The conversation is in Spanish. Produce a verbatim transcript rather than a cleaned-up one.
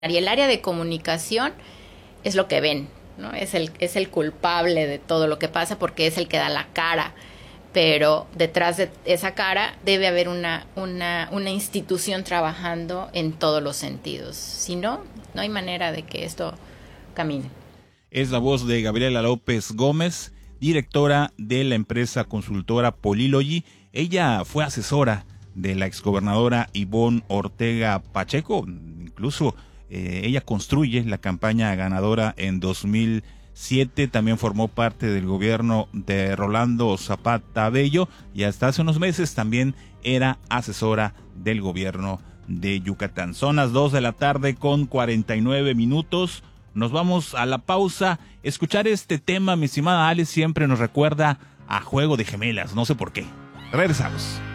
Y el área de comunicación es lo que ven, ¿no? Es el, es el culpable de todo lo que pasa porque es el que da la cara. Pero detrás de esa cara debe haber una, una, una institución trabajando en todos los sentidos. Si no, no hay manera de que esto camine. Es la voz de Gabriela López Gómez, directora de la empresa consultora Polilogy. Ella fue asesora de la exgobernadora Ivonne Ortega Pacheco. Incluso eh, ella construye la campaña ganadora en dos mil siete. También formó parte del gobierno de Rolando Zapata Bello y hasta hace unos meses también era asesora del gobierno de Yucatán. Son las dos de la tarde con cuarenta y nueve minutos. Nos vamos a la pausa. Escuchar este tema, mi estimada Ale, siempre nos recuerda a Juego de Gemelas, no sé por qué. Regresamos.